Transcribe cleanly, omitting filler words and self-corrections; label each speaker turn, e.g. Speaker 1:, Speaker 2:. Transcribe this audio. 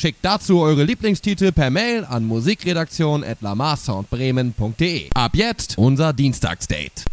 Speaker 1: Schickt dazu eure Lieblingstitel per Mail an musikredaktion@lamarsoundbremen.de. Ab jetzt unser Dienstagsdate.